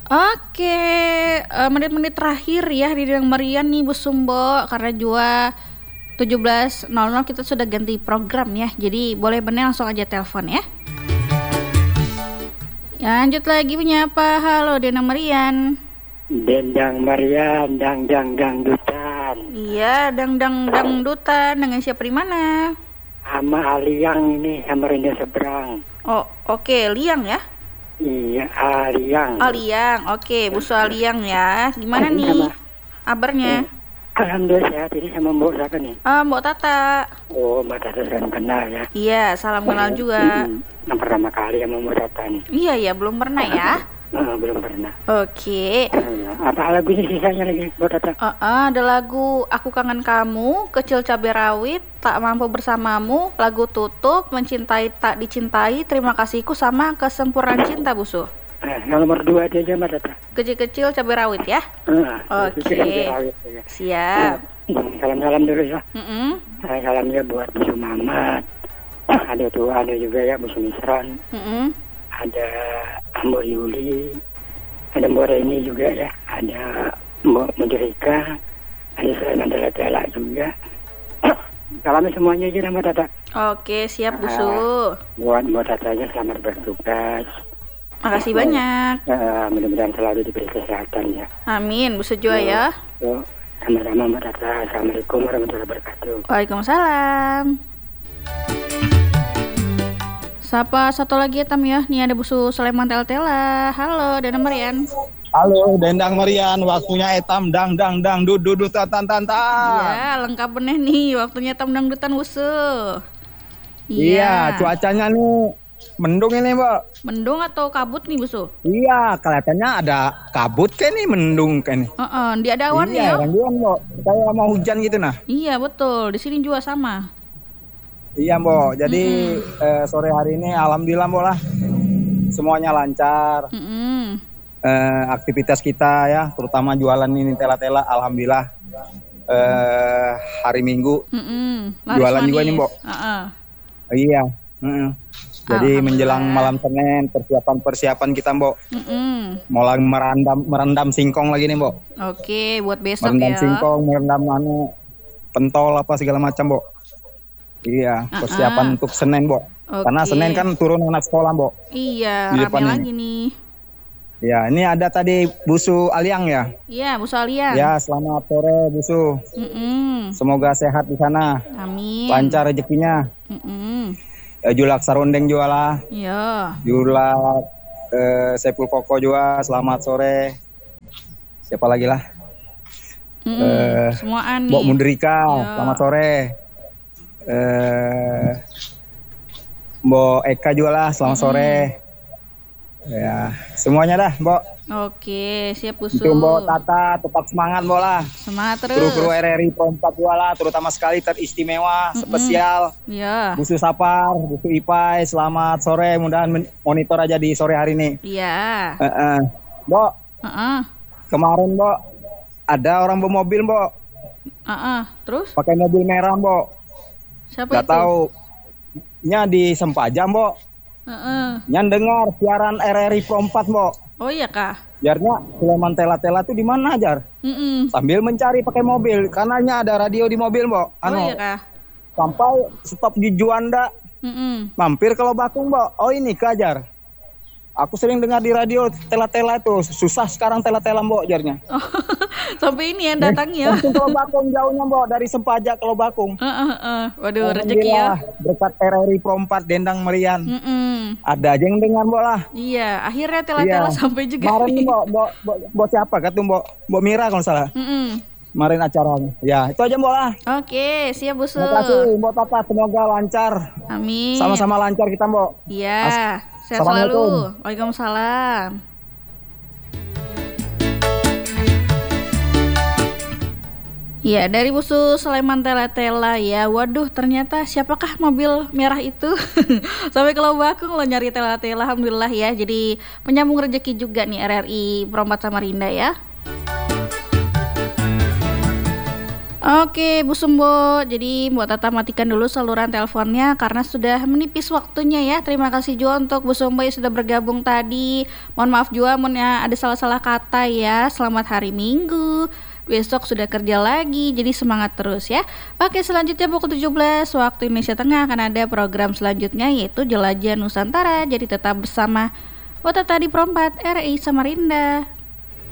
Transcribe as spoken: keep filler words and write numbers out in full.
Oke, eh, menit-menit terakhir ya di Dendang Merian nih Bu Sumbo, karena jua tujuh belas nol nol kita sudah ganti program ya. Jadi boleh bener langsung aja telepon ya. Ya, lanjut lagi menyapa. Halo Dendang Merian. Dendang Merian, dang dang dangdutan. Iya, dang-dang dangdutan. Dengan siapa di mana? Sama Aliang ini, sama Rinda seberang. Oh, oke, Liang ya. Iya, Aliang. Aliang, oke, Bu Su Aliang ya. Gimana Ini nih sama- kabarnya? Alhamdulillah sehat. Ini sama Mbok siapa nih? Ah, Mbok Tata. Oh, Mbak Tata salam kenal ya. Iya, salam kenal juga. Hmm, yang pertama kali sama Mbok Tata nih. Iya ya, belum pernah ya. Ah, belum pernah. Oke. Ah, apa lagunya sisanya lagi Mbok Tata? Uh, uh, ada lagu Aku Kangen Kamu, Kecil Cabai Rawit, Tak Mampu Bersamamu, lagu Tutup, Mencintai Tak Dicintai, Terima Kasihku, sama Kesempurnaan Cinta Bu Su. Eh, yang nomor dua aja aja Mbak Tata. Kecil-kecil cabai rawit ya. Ah, Oke. itu kan rawit ya. Siap. Salam-salam dulu ya. Mm-mm. Saya salamnya buat Bu Mamat. Ada tuh, ada juga ya Bu Sumisran. Mm-mm. Ada Mbok Yuli, ada Mbok Reni juga ya, ada Mbok Mujrika, ada saya Mandala Tela juga. Salamnya semuanya aja nama Tata. Oke, siap Bu Su. Buat Mbok Tatanya selamat bertugas. Makasih banyak. Eh, mudah-mudahan selalu diberi kesehatan ya. Amin, Bu Su juga ya. Yuk, sama-sama Mbak Tata. Assalamualaikum warahmatullahi wabarakatuh. Waalaikumsalam. Sapa satu lagi ya Tam ya. Nih ada Bu Su Sulaiman Teltela. Halo, Dendang Merian. Halo, Dendang Merian, waktunya etam dang dang dang dud dud dud, tan tan tan. Iya, lengkap bener nih waktunya Tam Dangdutan Bu Su. Iya, cuacanya nih mendung ini, Mbak. Mendung atau kabut nih Bu Su? Iya, kelihatannya ada kabut kayak nih, mendung kayak nih. Heeh, di ada awan nih Iya, ya. gangguan, Mbak. Kayak mau hujan gitu nah. Iya, betul. Di sini juga sama. Iya, Mbak. Jadi eh, sore hari ini alhamdulillah, Mbak lah. Semuanya lancar. Mm-mm. Eh, aktivitas kita ya, terutama jualan ini tela-tela, alhamdulillah. Eh, hari Minggu Mm-mm. Laris jualan juga manis. nih, Mbak. Heeh. Iya. Mm. Jadi menjelang malam Senin persiapan-persiapan kita, Mbok. Mm-mm. Mulai merendam merendam singkong lagi nih, Mbok. Oke, buat besok Merendam ya. singkong, merendam anu pentol apa segala macam, Mbok. Iya, persiapan untuk Senin, Mbok. Karena Oke. Senin kan turun anak sekolah, Mbok. Iya, Di rame depan ini. lagi nih. Ya, ini ada tadi Busu Aliang ya. Iya, Bu Salia. Ya, selamat sore Busu. Mm-mm. Semoga sehat di sana. Amin. Lancar rezekinya. Mm-mm. Eh, Julak Sarondeng jualah. Iya. Julak eh, Sepul Koko juga selamat sore. Siapa lagi lah? Mm-mm. Eh, Semuaan Mbok nih. Mundrika, Iya. selamat sore. Eh, Mbok Eka juga lah, selamat sore. Ya, semuanya dah, Mbok. Oke, siap Bu Su. Untuk Mbok Tata, tetap semangat, Mbok lah. Semangat terus. Kru-kru R R I Pro empat juga lah, terutama sekali teristimewa, spesial. Iya. Busu Sapar, Busu Ipai, selamat sore. Mudahan men- monitor aja di sore hari ini. Iya. Eh, eh. Mbok, Heeh. kemarin, Mbok, ada orang bawa mobil, Mbok. Heeh. Terus Pakai mobil merah, Mbok. siapa Gak itu? tahu. Nya di Sempaja, Mbok. Heeh. Nyan dengar siaran R R I Pro empat, Mbok. Oh iya kah? Jarnya Sulaiman Tela-Tela tuh di mana, Jar? Mm-mm. Sambil mencari pakai mobil, karena nya ada radio di mobil, Mbok. Oh Anu, iya kah? sampai stop di Juanda, Mm-mm. mampir ke Lobakung, Mbok. Oh ini Kajar. Aku sering dengar di radio Tela-Tela itu, susah sekarang Tela-Tela, Mbok, jarnya. Oh, sampai ini yang datang ya. Langsung ke Lobakung jauhnya, Mbok, dari Sempaja ke Lobakung. Heeh, heeh. Waduh, rezeki ya. Alhamdulillah, berkat R R I Pro empat Dendang Merian. Mm-mm. Ada aja yang dengar, Mbok lah. Iya, akhirnya tela-tela Iya. sampai juga. Kemarin nih. nih, Mbok, Mbok, Mbok, Mbok siapa? Kata Mbok, Mbok Mira kalau nggak salah. Mm-mm. Kemarin acaranya. Ya, itu aja, Mbok lah. Oke, siap Bu Su. Terima kasih, Mbok Tata. Semoga lancar. Amin. Sama-sama lancar kita, Mbok. Iya, sehat Assalamualaikum. selalu. Waalaikumsalam. Ya, dari Bu Su Sulaiman Tela-Tela ya. Waduh, ternyata siapakah mobil merah itu? Sampai ke Lobakung lo nyari Tela-Tela. Alhamdulillah ya. Jadi penyambung rezeki juga nih R R I Pro empat Samarinda ya. Oke, Bu Sumbo. Jadi Mbak Tata matikan dulu saluran teleponnya karena sudah menipis waktunya ya. Terima kasih juga untuk Bu Sumbo yang sudah bergabung tadi. Mohon maaf juga mohon ya ada salah-salah kata ya. Selamat hari Minggu. Besok sudah kerja lagi, jadi semangat terus ya. Oke, selanjutnya pukul tujuh belas waktu Indonesia Tengah akan ada program selanjutnya yaitu Jelajah Nusantara. Jadi tetap bersama Mbak Tata di Perempat R I Samarinda.